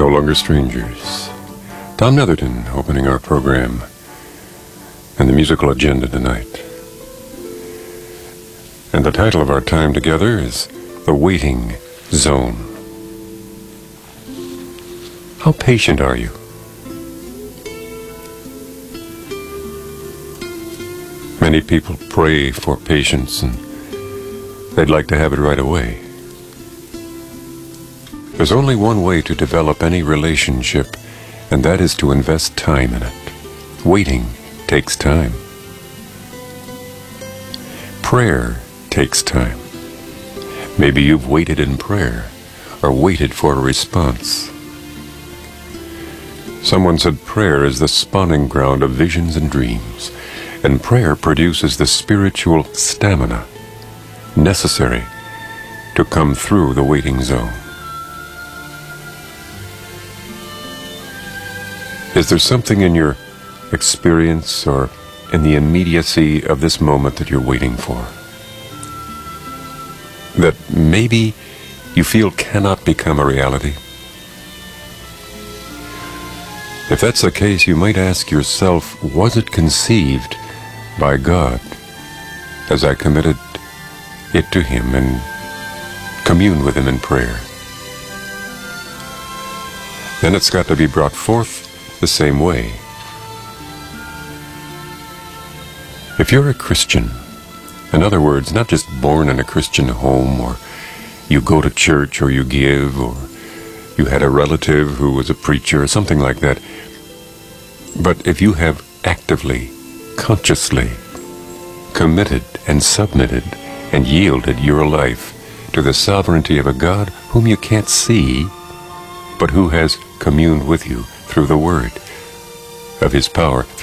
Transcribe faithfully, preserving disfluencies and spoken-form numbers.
No longer strangers. Tom Netherton opening our program and the musical agenda tonight. And the title of our time together is The Waiting Zone. How patient are you? Many people pray for patience and they'd like to have it right away. There's only one way to develop any relationship, and that is to invest time in it. Waiting takes time. Prayer takes time. Maybe you've waited in prayer or waited for a response. Someone said prayer is the spawning ground of visions and dreams, and prayer produces the spiritual stamina necessary to come through the waiting zone. Is there something in your experience or in the immediacy of this moment that you're waiting for, that maybe you feel cannot become a reality? If that's the case, you might ask yourself, was it conceived by God as I committed it to Him and communed with Him in prayer? Then it's got to be brought forth the same way. If you're a Christian, in other words, not just born in a Christian home, or you go to church, or you give, or you had a relative who was a preacher, or something like that, but if you have actively, consciously committed and submitted and yielded your life to the sovereignty of a God whom you can't see, but who has communed with you through the word of His power,